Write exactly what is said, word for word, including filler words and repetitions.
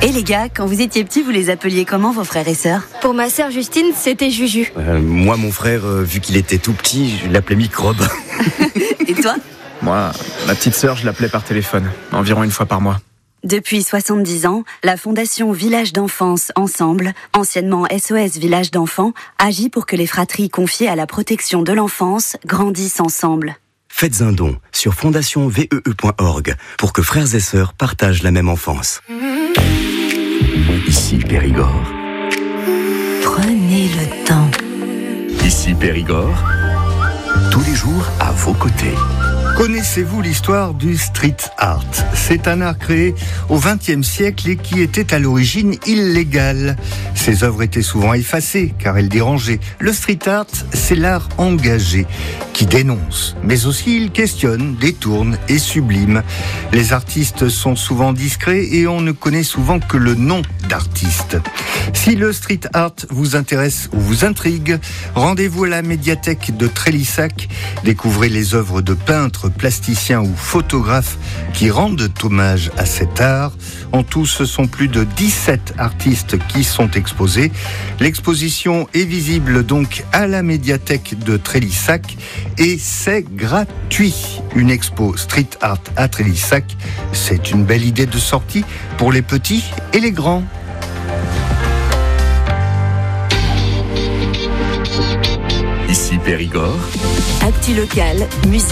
Et les gars, quand vous étiez petits, vous les appeliez comment vos frères et sœurs ? Pour ma sœur Justine, c'était Juju. Euh, moi, mon frère, euh, vu qu'il était tout petit, je l'appelais Microbe. Et toi ? Moi, ma petite sœur, je l'appelais par téléphone, environ une fois par mois. Depuis soixante-dix ans, la Fondation Village d'Enfance Ensemble, anciennement S O S Village d'Enfants, agit pour que les fratries confiées à la protection de l'enfance grandissent ensemble. Faites un don sur fondation v e e point org pour que frères et sœurs partagent la même enfance. Ici Périgord. Prenez le temps. Ici Périgord. Tous les jours à vos côtés. Connaissez-vous l'histoire du street art ? C'est un art créé au vingtième siècle et qui était à l'origine illégal. Ses œuvres étaient souvent effacées car elles dérangeaient. Le street art, c'est l'art engagé qui dénonce, mais aussi il questionne, détourne et sublime. Les artistes sont souvent discrets et on ne connaît souvent que le nom d'artiste. Si le street art vous intéresse ou vous intrigue, rendez-vous à la médiathèque de Trélissac. Découvrez les œuvres de peintres, plasticiens ou photographes qui rendent hommage à cet art. En tout, ce sont plus de dix-sept artistes qui sont exposés. L'exposition est visible donc à la médiathèque de Trélissac et c'est gratuit. Une expo street art à Trélissac, c'est une belle idée de sortie pour les petits et les grands. Ici Périgord. Actu local, musique.